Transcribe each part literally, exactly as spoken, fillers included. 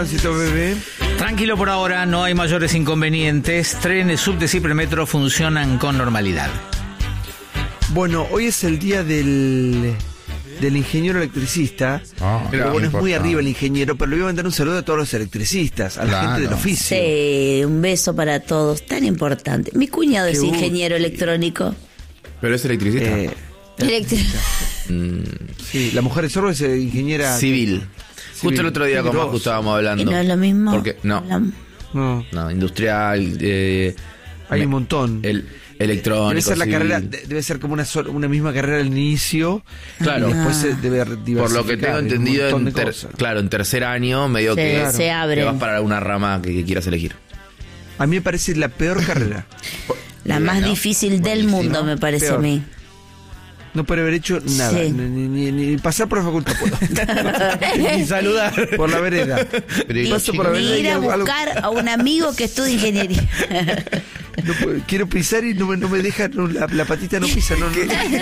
Bebé. Tranquilo por ahora, no hay mayores inconvenientes. Trenes, subtes y premetro funcionan con normalidad. Bueno, hoy es el día del, del ingeniero electricista. Ah, pero bueno, es muy importante. arriba el ingeniero, pero le voy a mandar un saludo a todos los electricistas, a la Claro. gente del oficio. Sí, un beso para todos, tan importante. Mi cuñado Qué es útil. ingeniero electrónico. Pero es electricista. Eh, Electri- Mm, sí, la mujer de Sorbo es eh, ingeniera civil. Justo el otro día con Grosso. Marco estábamos hablando. ¿Y no es lo mismo? Porque, no, La- No, no, industrial, eh, hay me- un montón. El electrónico. Debe ser la civil. carrera, de- debe ser como una sola- una misma carrera al inicio. Claro. Y después se debe diversificar. Por lo que tengo en un entendido, montón en de ter- cosas. claro, en tercer año, medio Se- que se abren. te vas para una rama que, que quieras elegir. A mí me parece la peor carrera. La Bien, más ¿no? difícil del Buenísimo. mundo, me parece Peor. a mí. No puede haber hecho nada, Sí. ni, ni- ni- ni pasar por la facultad puedo. Ni saludar por la vereda. Pero, Ni, Paso por la ni vereda y ir a algo- algo- buscar a un amigo que estudie ingeniería. No puedo- quiero pisar y no me, no me deja, no, la, la patita no pisa. No, no.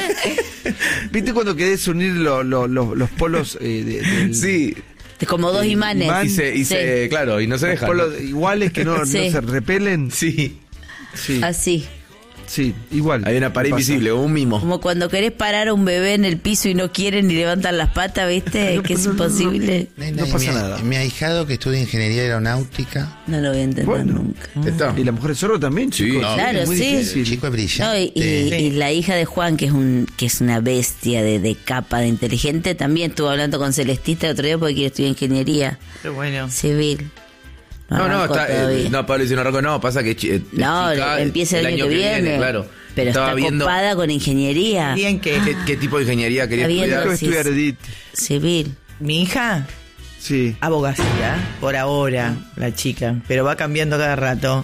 ¿Viste cuando querés unir lo- lo- lo- los polos eh, de- del- Sí, Como dos El imanes. imán. y se, y Sí. se- claro, y no se los dejan. polos iguales que no, Sí. no se repelen? Sí, Sí, Así. sí, igual. hay una pared Pasa. invisible, un mimo. Como cuando querés parar a un bebé en el piso y no quieren ni levantan las patas, ¿viste? No, que es no, no, no. imposible. No y pasa mi, nada. Mi ahijado que estudia ingeniería aeronáutica. No lo voy a entender Bueno. nunca. Está. Y la mujer de Zorro también, Sí. chicos. No, Claro, muy sí. difícil. El chico es No, brillante. y, y- y la hija de Juan, que es un que es una bestia de, de capa, de inteligente, también estuvo hablando con Celestita el otro día porque quiere estudiar ingeniería Qué bueno. civil. No, no, arrancó está, todavía. eh, no, Pablo dice no arrancó, no, pasa que chi- eh, No, chica, empieza el, año, que viene, claro. pero Estaba está viendo copada con ingeniería Bien que qué, qué tipo de ingeniería quería Está viendo estudiar. Quiero estudiar, sí. Edith. civil. mi hija, Sí. abogacía, por ahora, la chica, pero va cambiando cada rato.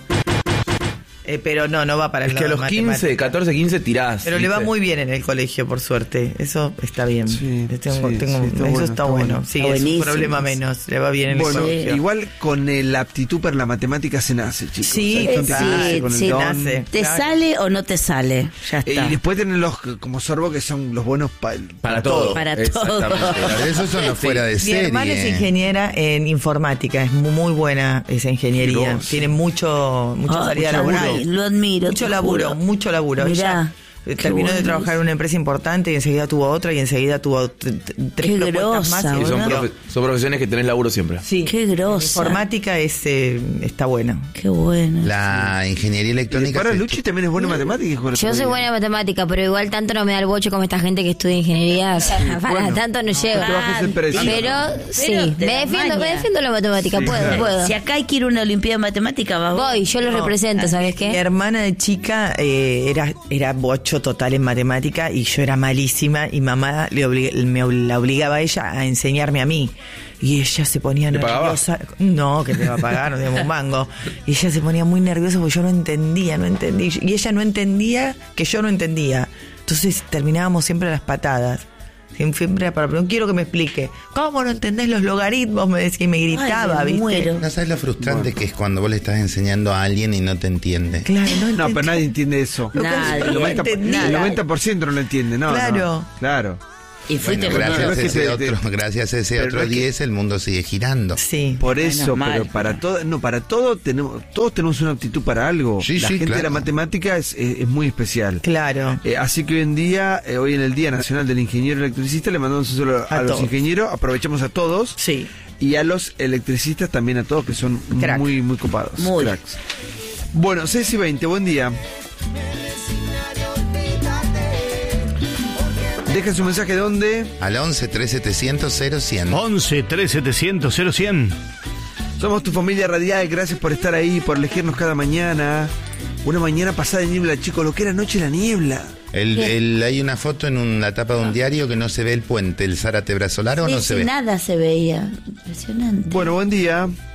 Eh, pero no, no va para el Es que a lado los de quince, matemática. catorce, quince tirás. Pero le va ¿viste? muy bien en el colegio, por suerte. Eso está bien. Sí, Tengo- sí, tengo- sí, está eso bueno, está, está bueno. bueno. Sí, Está es un buenísimo. problema menos. Le va bien en Bueno, el colegio. igual con el- la aptitud para la matemática se nace, chicos. Sí, Hay gente que sí, nace con el sí, don. nace. ¿Te Claro. sale o no te sale? Ya Eh, está. y después tienen los como Sorbo que son los buenos pa- Para todo. Para Exactamente. todo. Pero esos son los fuera de Mi serie. hermana es ingeniera en informática, es muy, muy buena esa ingeniería. Grosso. Tiene mucho, mucha Ah, salida mucho laboral. laburo. Lo admiro, Mucho te laburo, juro. mucho laburo. Mirá, Ella, eh, qué terminó de bueno trabajar en una empresa importante y enseguida tuvo otra y enseguida tuvo t- t- tres Qué propuestas grosa, más. y Y son, ¿verdad? profe- son profesiones que tenés laburo siempre. Sí, Qué grosa. informática es, eh, está buena. Qué bueno. La ingeniería electrónica. Para se- Luchi también es buena en matemáticas. dijo el Yo otro soy día. buena en matemática, pero igual tanto no me da el boche como esta gente que estudia ingeniería. O sea, para bueno. tanto no lleva. te bajes el precio. Pero sí, te me da defiendo, me maña. defiendo la matemática, Sí, puedo, claro. puedo. Si acá hay que ir a una olimpiada de matemática, vas vos. Voy, yo lo No. represento, ¿sabes Mi qué? hermana de chica eh, era, era bocho total en matemática y yo era malísima y mamá le obli- me ob- la obligaba a ella a enseñarme a mí. Y ella se ponía ¿Le pagaba? nerviosa. No, que te va a pagar, no tenemos un mango. Y ella se ponía muy nerviosa porque yo no entendía, no entendía. Y ella no entendía que yo no entendía. Entonces terminábamos siempre a las patadas. Siempre para, pero no quiero que me explique. ¿Cómo no entendés los logaritmos? Me decía y me gritaba, Ay, me ¿viste? muero. No sabes lo frustrante que es cuando vos le estás enseñando a alguien y no te entiende. Claro, no No, entendía. pero nadie entiende eso. Nadie. El noventa por ciento, entendía. el noventa por ciento no lo entiende, ¿no? Claro. no. Claro. Y fuiste Bueno, con gracias, no, a es que ese te- te- otro, gracias a ese pero otro no es que- diez el mundo sigue girando. Sí. Por Menos eso, mal, pero para pero- todo, no, para todo tenemos, todos tenemos una aptitud para algo. Sí, la sí, gente de la claro. matemática es, es, es muy especial. Claro. Eh, así que hoy en día, eh, hoy en el Día Nacional del Ingeniero Electricista, le mandamos un saludo a, A los todos. ingenieros, aprovechamos a todos Sí. y a los electricistas también a todos que son Crack. muy muy copados. Muy. Cracks. Bueno, seis y veinte, buen día. Dejen su mensaje de dónde. Al once, tres setecientos, cero cien. once, tres setecientos, cero cien. Somos tu familia radial, gracias por estar ahí, por elegirnos cada mañana. Una mañana pasada de niebla, chicos, lo que era anoche la niebla. El, el- hay una foto en un- la tapa de un diario que no se ve el puente, el Zárate Brazolar o Sí, no se sí, ve. nada se veía. Impresionante. Bueno, buen día.